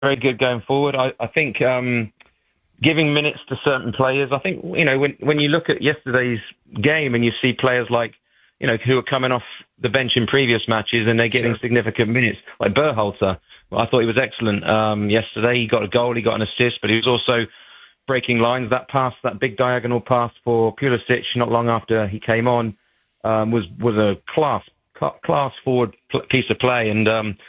very good going forward. I think giving minutes to certain players. I think when you look at yesterday's game and you see players like who are coming off the bench in previous matches and they're getting significant minutes, like Berhalter. I thought he was excellent yesterday. He got a goal, he got an assist, but he was also breaking lines. That pass, that big diagonal pass for Pulisic not long after he came on, was a class forward piece of play. And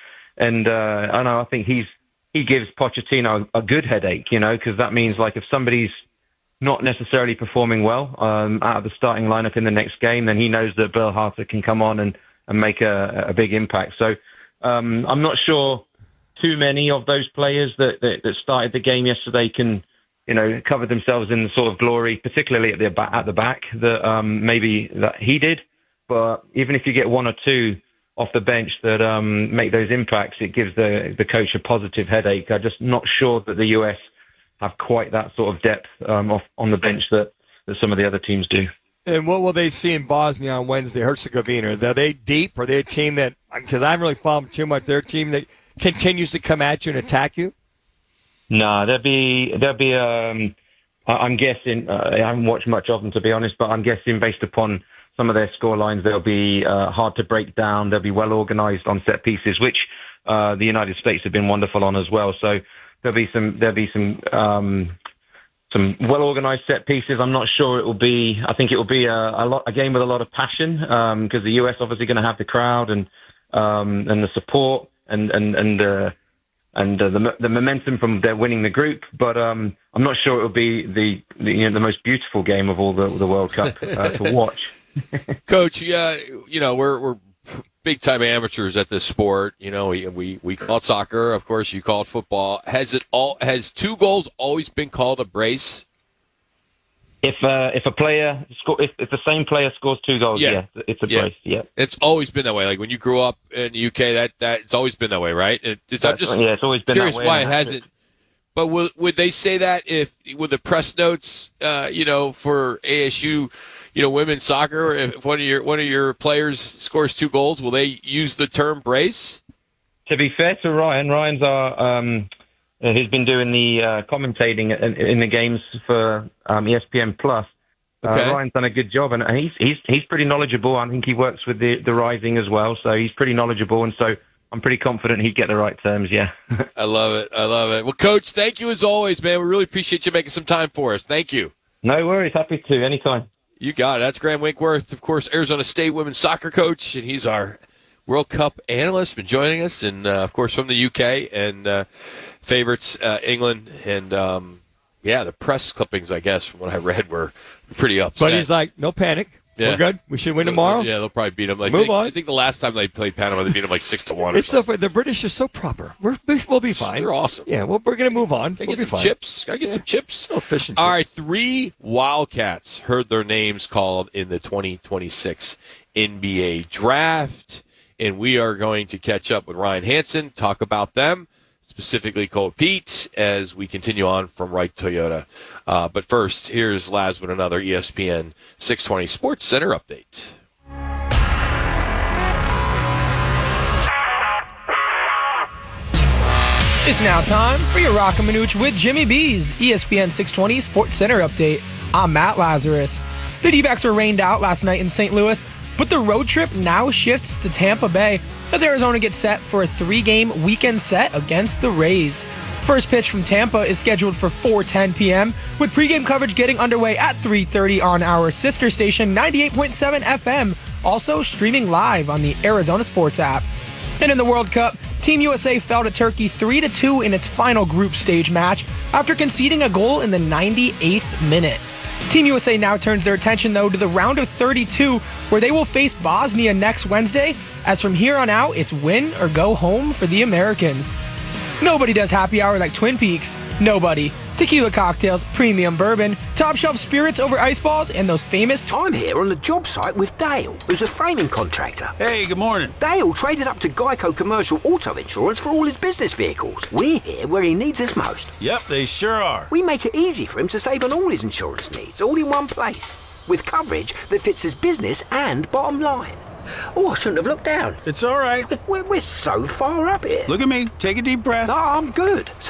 I think he gives Pochettino a good headache, because that means like if somebody's not necessarily performing well out of the starting lineup in the next game, then he knows that Berhalter can come on and make a big impact. So I'm not sure too many of those players that started the game yesterday can cover themselves in the sort of glory, particularly at the back that maybe that he did. But even if you get one or two off the bench that make those impacts, it gives the coach a positive headache. I'm just not sure that the US have quite that sort of depth on the bench that some of the other teams do. And what will they see in Bosnia on Wednesday, Herzegovina? Are they deep? Are they a team that, because I haven't really followed too much, they're a team that continues to come at you and attack you? No, there'll be. I'm guessing. I haven't watched much of them, to be honest, but I'm guessing based upon some of their score lines, they'll be hard to break down. They'll be well organised on set pieces, which the United States have been wonderful on as well. So there'll be some well organised set pieces. I'm not sure it will be. I think it will be a game with a lot of passion because the US obviously going to have the crowd and the support and the momentum from their winning the group, but I'm not sure it will be the most beautiful game of all the World Cup to watch. Coach, we're big time amateurs at this sport. We call it soccer, of course. You call it football. Has 2 goals always been called a brace? If the same player scores 2 goals, yeah it's a brace. Yeah, it's always been that way. Like when you grew up in the UK, that it's always been that way, right? It's always been curious that way. Why it hasn't. But would they say that with the press notes, for ASU, women's soccer, if one of your players scores 2 goals, will they use the term brace? To be fair to Ryan's who's been doing the commentating in the games for ESPN Plus. Okay. Ryan's done a good job, and he's pretty knowledgeable. I think he works with the Rising as well, so he's pretty knowledgeable, and so I'm pretty confident he'd get the right terms, yeah. I love it. Well, Coach, thank you as always, man. We really appreciate you making some time for us. Thank you. No worries. Happy to. Anytime. You got it. That's Graham Winkworth, of course, Arizona State women's soccer coach, and he's our World Cup analyst, been joining us, and, of course, from the UK, and favorites, England, and, the press clippings, I guess, from what I read, were pretty upset. But he's like, no panic. Yeah. We're good. We should win tomorrow. Yeah, they'll probably beat them. Move on. I think the last time they played Panama, they beat them 6-1. It's so funny. The British are so proper. We'll be fine. They're awesome. Yeah, we're going to move on. Gotta get some chips. Gotta get some chips. Still fishing. All right, 3 Wildcats heard their names called in the 2026 NBA Draft, and we are going to catch up with Ryan Hansen, talk about them, specifically Cole Pete, as we continue on from Wright Toyota. But first, here's Laz with another ESPN 620 Sports Center update. It's now time for your Rockin' Manooch with Jimmy B's ESPN 620 Sports Center update. I'm Matt Lazarus. The D-backs were rained out last night in St. Louis, but the road trip now shifts to Tampa Bay as Arizona gets set for a 3-game weekend set against the Rays. First pitch from Tampa is scheduled for 4:10 p.m., with pregame coverage getting underway at 3:30 on our sister station 98.7 FM, also streaming live on the Arizona Sports app. And in the World Cup, Team USA fell to Turkey 3-2 in its final group stage match after conceding a goal in the 98th minute. Team USA now turns their attention, though, to the round of 32, where they will face Bosnia next Wednesday, as from here on out, it's win or go home for the Americans. Nobody does happy hour like Twin Peaks. Nobody. Tequila cocktails, premium bourbon, top shelf spirits over ice balls, and those famous... I'm here on the job site with Dale, who's a framing contractor. Hey, good morning. Dale traded up to Geico Commercial Auto Insurance for all his business vehicles. We're here where he needs us most. Yep, they sure are. We make it easy for him to save on all his insurance needs, all in one place, with coverage that fits his business and bottom line. Oh, I shouldn't have looked down. It's all right. We're so far up here. Look at me. Take a deep breath. No, I'm good.